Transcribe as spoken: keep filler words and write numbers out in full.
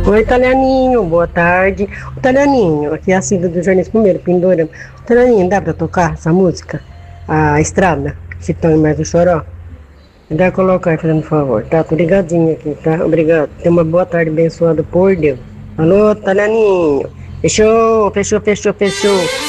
Oi, Italianinho, boa tarde. Ô, Italianinho, aqui é a Cida do Jornais Primeiro, Pindorama. Italianinho, dá pra tocar essa música? A Estrada, Chitão e mais o Choró? Dá colocar aí, fazendo favor, tá? Tô ligadinho aqui, tá? Obrigado. Tenha uma boa tarde abençoada por Deus. Alô, Italianinho. Fechou, fechou, fechou, fechou.